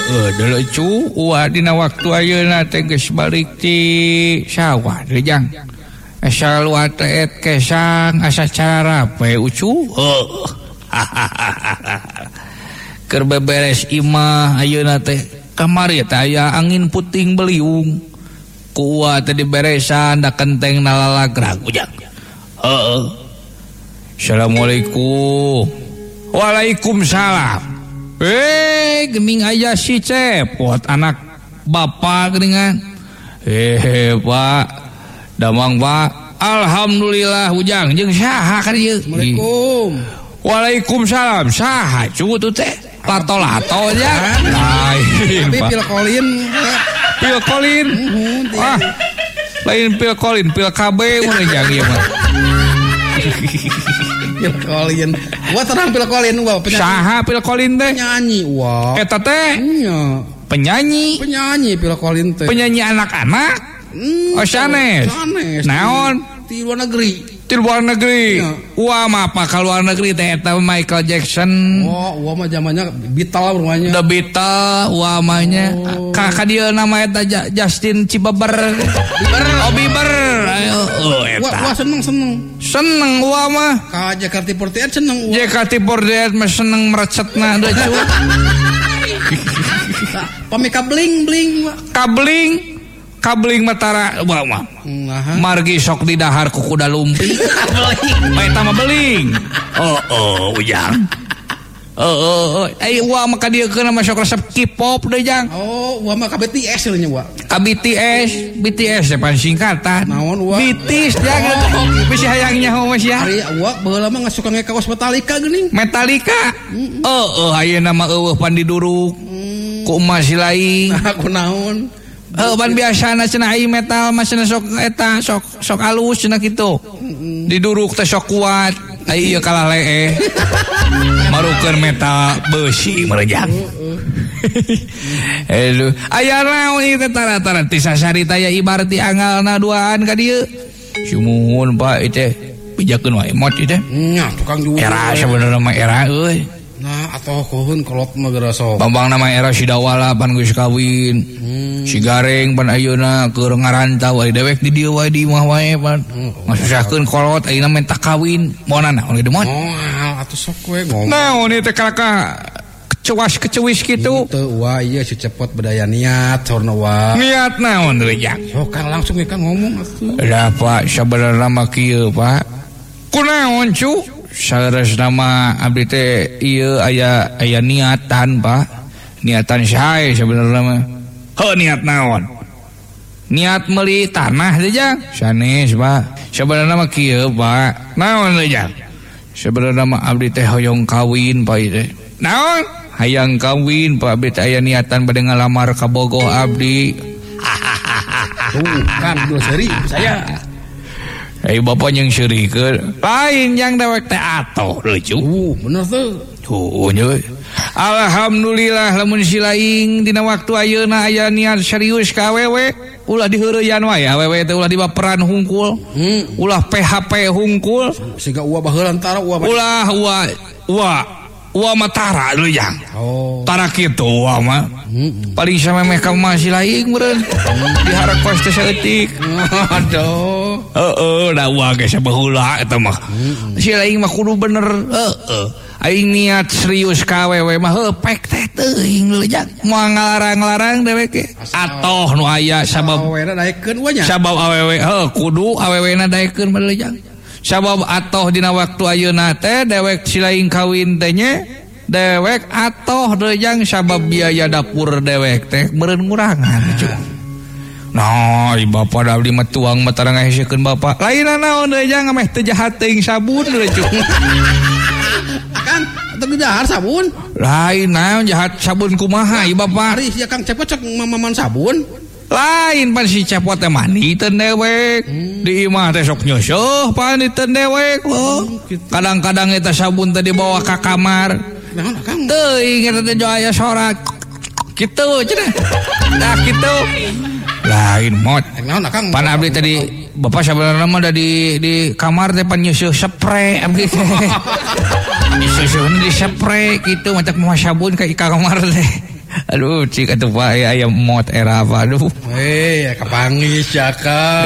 dulu cu dina waktu ayeuna teh geus balik ti sawah Rejang. Asal watet kesang asa cara rape ucu. Keur beberes imah ayeuna teh kamari teh aya angin puting beliung. Ku teh diberesan da kenteng nalalagrag ujang. Heeh. Assalamualaikum. Waalaikumsalam. Geming aja si cepot anak bapak geuningan. Pak, damang Pak. Alhamdulillah ujang jeung saha ka dieu? Assalamualaikum. Waalaikumsalam. Saha cu tuh teh? Lato-lato aja. Lain Tapi Pak. pil kolin. Lain pil kolin, pil KB mun jang ieu mah. Pil kolin. Gua terang pil kolin gua Saha pil kolin teh? penyanyi wah. Eta teh Iya. penyanyi Penyanyi pil kolin teh. penyanyi anak-anak. Oh sanes. Sanes. Naon? Di luar negeri. Di luar negeri. Iya. Wah mah apa ka luar negeri teh eta Michael Jackson. Oh, wah mah zamannya Beatles rumahnya. The Beatles wah mahnya. Ka dieu nama eta Justin Bieber. Bieber. Ayo eta. Wah seneng. Seneng wah mah. Ka JKT48 seneng wah. JKT48 mah seneng merecetna deui cu. Pamika bling wah. Kabling matara wah mah. Nah. Margi sok di dahar ku kuda lumpi. Eta mah beling. Ujang. Wah maka dia kena masuk resep K-pop deh jang. Oh, wah mah ka BTS nya wah. Ka BTS depan singkatan. Naon wah? BTS jang. Bisi hayangnya ho mas ya. Ari wah baheula mah ngasuka kaos Metallica geuning. Metallica. Ayeuna mah eueuh pan diduruk. Ku emas lain. Nah, kunaon? Ban biasana cenah ai metal mah cenah sok eta sok alus cenah kitu. Diduruk teh sok kuat. Ai ieu kalah lee. Marukeun metal beusi merejang. Aya naon ieu tara-tara ti sasarita ya ibarat ti angalna duaan ka dieu. Sumuhun Pak ieu teh pijakeun wae emot ieu teh. Nya tukang jual. Era sabenerna mah era euy. Nah, atau kohun kolot mah geura sok. Bambang nama era si Dawala pan geus kawin. Si Gareng pan ayeuna keur ngarantau ari dewek di dieu wae di imah wae pan. Ngasusahkeun kolot ayeuna menta kawin. Moana naon kitu mot? Oh, atuh sok we ngomong. Naon ieu teh kalaka kecewas-kecewis kitu. Teu wah ieu si cepot bedaya niat saurna wah. Niat naon deui jak? Sok kan langsung kan ngomong atuh. Da Pak sabenerna mah kieu Pak. Kunaon cu? Saresna mah abdi teh ieu aya niatan Pak. Niatan sae sabenerna mah. Heuh niat naon? Niat meuli tanah teh jang. Sanes Pak. Sabenerna mah kieu Pak. Naon teh jang? Sabenerna mah abdi teh hoyong kawin Pak ieu teh. Naon? Hayang kawin Pak abdi teh aya niatan bade ngalamar ka bogoh abdi. Kan dua seri saya. Bapak yang syurikeun lain yang dewek teh atoh lucu. Bener tuh. Nya. Alhamdulillah lamun si laing dina waktu ayeuna aya niat serius ka awewe, ulah diheureuyan wae awewe teh ulah dibaperan hungkul. Ulah PHP hungkul. Siga uwa baheula antara uwa. Uwa matara dulu jang. Oh. Tara kitu uwa mah. Paling samemeh ka masih laing meureun. Diharekos teh saeutik. Aduh. Da uwa ge sabaheula eta mah. Si laing mah kudu bener. Aing niat serius ka awewe mah pek teh teuing dulu jang. Moal ngalarang-larang dewek ge. Atoh nu aya sabab awewena daekeun uwa nya. Sabab awewe kudu awewena daekeun dulu jang. Sabab atoh dina waktu ayeuna teh dewek silaing kawin teh nya dewek atoh deui jang sabab biaya dapur dewek teh meureun ngurangan cu. Nah, bapak da abdi mah tuang mah tara ngahesekeun bapak. Lainna naon deui jang meh teu jahat teuing sabun deui cu. Kan atuh dahar sabun. Lain naon jahat sabun kumaha ieu bapak. Ari sia Kang Cepot cek mamaman sabun. Lain pan si cepot teh mandi teu dewek. Di imah teh sok nyeusuh pan di teu dewek loh. Kadang-kadang eta sabun teh dibawa ka kamar. Naon Kang? Teuing eta teh aya sorak. Kitu cenah. Dah kitu. Lain mot. Naon Kang? Pan abdi tadi bapak sabenerna mah da di kamar teh pan nyeusuh spray abdi teh. Nyeusuhna di spray kitu macam mah sabun ka kamar teh. Aduh, cik atuh Pak aya mot era apa aduh. Kapangis jaka.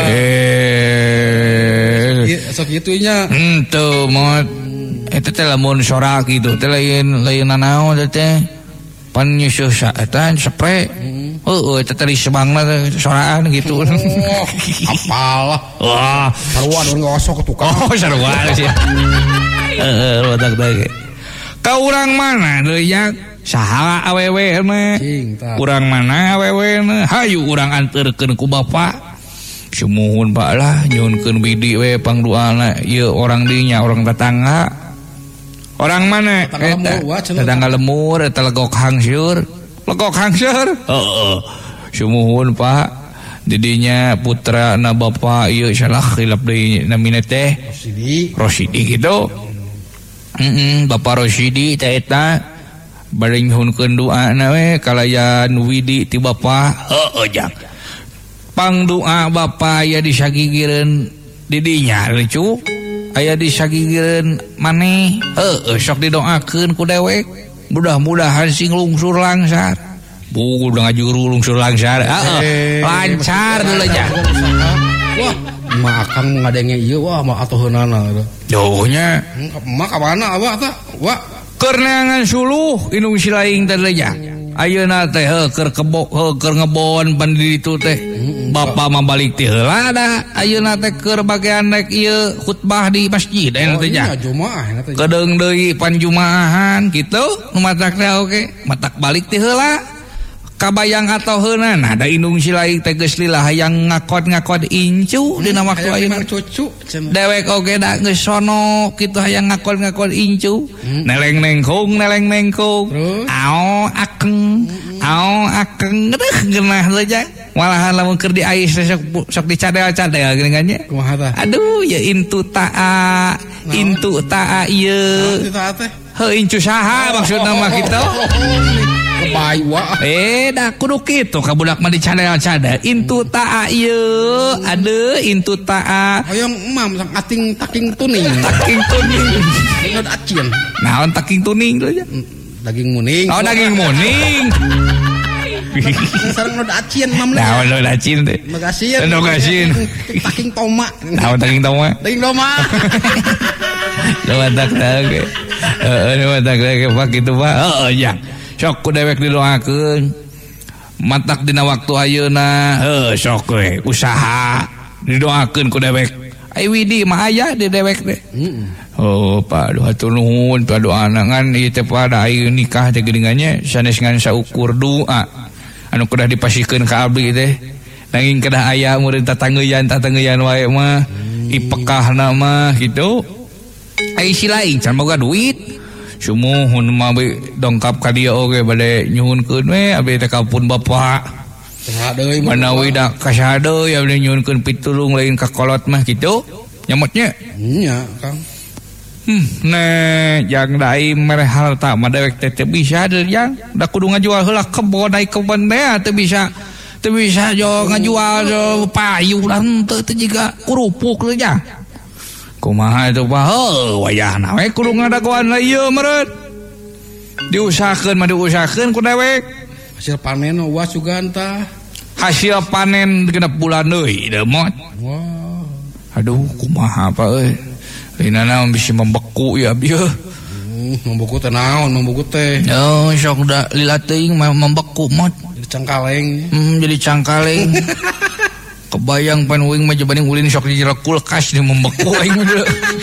Sok itunya. Henteu mot. Eta teh lamun sorak gitu teh lain nanaon teh. Pan nyusuh eta spray. Heeh, eta teh sebangna soraan gitu. Apalah. Wah, sarua nu ngosok ke tukang. Oh, sarua sih. Badak-badak. Ka urang mana deui nya? Saha awewe mah? Urang mana awewe mah? Hayu urang anterkeun ku Bapak. Sumuhun Pak lah nyuhunkeun bidi we pangduana ieu orang dinya orang tetangga. Orang mana? Tetangga lemur eta legok hangsur. Legok hangsur? Heeh. Sumuhun Pak. Didinya putrana Bapak ieu salah khilaf deui namina teh Rosidi gitu. Bapak Rosidi teh eta bade nyuhunkeun doana we kalayan widi ti Bapak. Heeh jang. Pangdoa Bapak aya disagigireun didinya lucu. Aya disagigireun maneh. Heeh sok didoakeun ku dewek. Mudah-mudahan sing lungsur langsar. Udah ngajuru lungsur langsar. Heeh. Lancar deuleu nya. Wah, mah akang ngadenge ieu wah mah atoheunana. Jauh nya. Mah ka mana abah tah? Wah, keur neangan suluh indung silaing teh deuleu nya. Ayeuna teh keur ngebon pan di ditu teh. Bapak mah balik teh heula da. Ayeuna teh keur bagean rek ieu khutbah di masjid aya teh nya. Kedeung deui pan jumaahan kitu nu matak teh oge. Matak balik teh heula. Kabayang atoheuna nah da indung silaing teh geus lila hayang ngakod incu dina waktu ayeuna cucu dewek oge da geus sono kitu hayang ngakod incu neleng nengkung ao akeng deuh geunah teh ja malahan lamun keur diais sok dicadel-cadel geuning nya kumaha tah aduh ya intu taa ieu heuh incu saha maksudna mah kitu Baywa. Da kudu kitu ka budak mah dicadel-cadel. Intu taa ieu, adeu intu taa. Hoyong emam sang taking tuning. Taking tuning. Nod acien. Naon taking tuning teh? Daging muning. Oh, daging muning. Sareng nod acien mam. Naon nod acien teh? Nogasin. Taking toma. Naon taking toma? Taking toma. Lawadak ge. Lawadak ge Pak kitu Pak. Heeh, ya. Sok ku dewek didoakeun matak dina waktu ayeuna sok we usaha didoakeun ku dewek ai widi mah aya di dewek teh oh Pak hatur nuhun padoana ngan ieu teh pada aya nikah teh geuningannya sanes ngan saukur doa anu kudah dipasikeun ka abdi teh nanging kedah aya murid tatangeuyan wae mah ipekahna mah kitu ai silaing can boga duit sumuhun mah dongkap ka dieu oge bade nyuhunkeun we abdi teh kapun Bapak saha manawi da ka saha deui abdi nyuhunkeun pitulung lain ka kolot mah kitu nyamotnya nya Kang jang dai mere harta mah dewek teh bisa deui jang da kudu ngajual heula kebon ai kebon teh teu bisa jo ngajual jo payu dan teu jiga kurupuk teh jang kumaha itu Pak wayahna we kudu ngadagoan ieu meureun diusahakeun ku dewek hasil panen uas juga entah hasil panen genep bulan deui teu mot wah aduh kumaha Pak euy lainana bisa membeku ya bieu membeku teh naon membeku teh oh sok da lila teuing membeku mot jadi cangkaleng jadi cangkaleng kebayang pan uing mah jebani ulin sok di jero kulkas di membeku aing mah.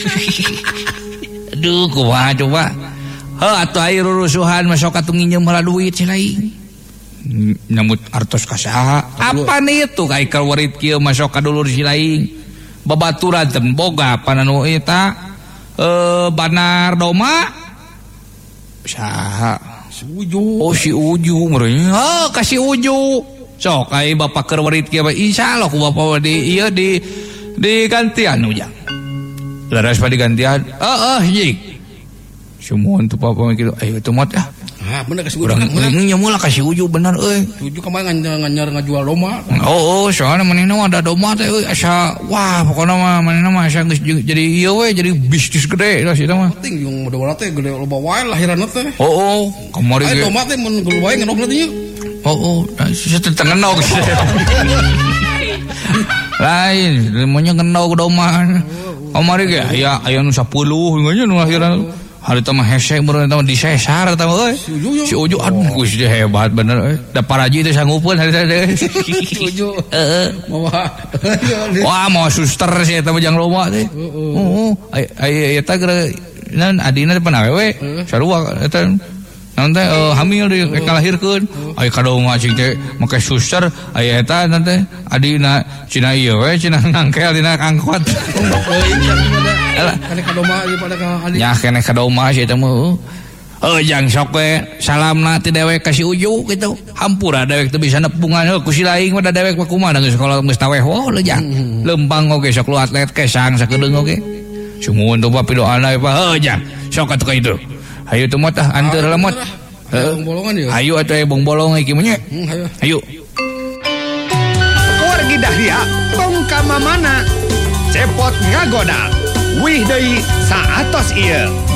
Aduh kumaha coba. Heuh atuh aya rurusuhan mah sok atuh nginjem heula duit cilaing. Nyambut artos ka saha? Apa nih itu ka ikal warid kieu mah sok ka dulur cilaing. Babaturan teh boga pananu eta banar doma. Saha? Si Uju. Oh si Uju meureun. Heuh ka si Uju. Sok ai Bapak keur warid kieu insyaallah ku Bapak di ieu di gantian ujang. Laras pa digantian. Jik. Sumuhun tu Bapak kitu. Ayo teu mot ya. Bener kasih urang nya mula kasih uju bener euy. Uju kemarin nganyar ngajual domba. Soalnya manehna ada domba teh euy asa wah pokona mah manehna mah asa geus jadi ieu we jadi bisnis gede lah sia mah. Penting yung domba teh gede loba wae lahiranna teh. Kamari ge. Domba teh mun gede wae ngenog teh nya. Saya tengenog. Lain, maunya ngenog domba. Kamari ge aya nu 10 nya nu lahiran. Hari itu mah hesek baru itu mah disesar itu mah si Uju aduh kuis dia hebat bener da paraji itu sanggupeun hari teh Uju wah mau suster sih itu mah jang loba teh aya eta geura naon adina teh panawewe sarua eta naon teh hamil di kalahirkeun aya kadonga cing teh make suster aya eta teh adina cina ieu we cina nangkel dina angkot kene kadoma pada ka adi nya kene kadoma sih eta mah jang sok we salamna ti dewek ka si Uju kitu hampura dewek teu bisa nepungan ku si laing mah dewek mah kumaha geus sekolah geus taweh leujang lempang oge sok lu atlet kesang sakedeung oge sumuhun tuh bapi doana pa jang sok atuh ka itu hayu teh mah tah anteur lemot bolongan ya hayu atuh bong bolong ieu mah nya hayu wargi Dahlia tong ka mamana cepot ngagoda wih deui saatos ieu